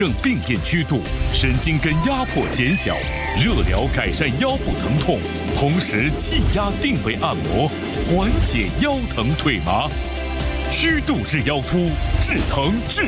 正病变虚度，神经根压迫减小，热疗改善腰部疼痛，同时气压定位按摩，缓解腰疼腿麻。虚度治腰突，治疼治